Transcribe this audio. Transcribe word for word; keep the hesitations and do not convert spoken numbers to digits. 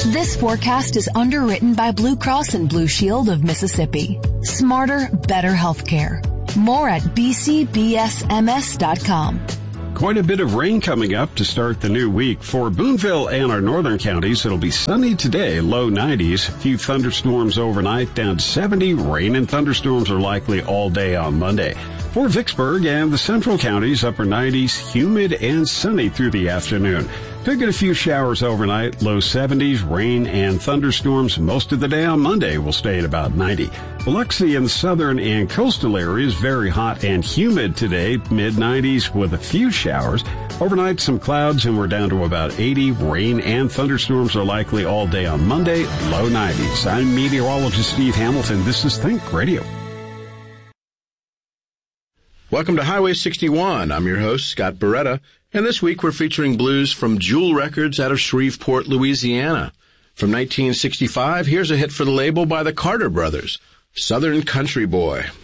This forecast is underwritten by Blue Cross and Blue Shield of Mississippi. Smarter, better healthcare. More at b c b s m s dot com. Quite a bit of rain coming up to start the new week. For Boonville and our northern counties, it'll be sunny today, low nineties. A few thunderstorms overnight, down to seventy. Rain and thunderstorms are likely all day on Monday. For Vicksburg and the central counties, upper nineties, humid and sunny through the afternoon. Could get a few showers overnight, low seventies, rain and thunderstorms. Most of the day on Monday will stay at about ninety. Biloxi and southern and coastal areas, very hot and humid today, mid nineties with a few showers. Overnight, some clouds and we're down to about eighty. Rain and thunderstorms are likely all day on Monday, low nineties. I'm meteorologist Steve Hamilton. This is Think Radio. Welcome to Highway sixty-one. I'm your host, Scott Beretta, and this week we're featuring blues from Jewel Records out of Shreveport, Louisiana. From nineteen sixty-five, here's a hit for the label by the Carter Brothers, Southern Country Boy.